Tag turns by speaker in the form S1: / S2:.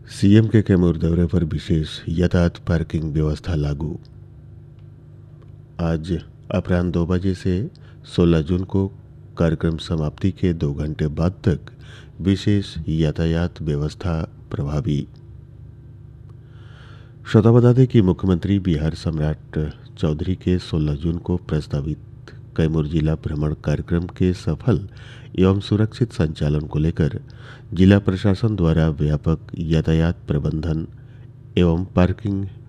S1: CM के कैमूर दौरे पर विशेष यातायात पार्किंग व्यवस्था लागू। आज अपराह्न 2 बजे से 16 जून को कार्यक्रम समाप्ति के 2 घंटे बाद तक विशेष यातायात व्यवस्था प्रभावी। श्रोता बता दें कि मुख्यमंत्री बिहार सम्राट चौधरी के 16 जून को प्रस्तावित कैमूर जिला भ्रमण कार्यक्रम के सफल एवं सुरक्षित संचालन को लेकर जिला प्रशासन द्वारा व्यापक यातायात प्रबंधन एवं पार्किंग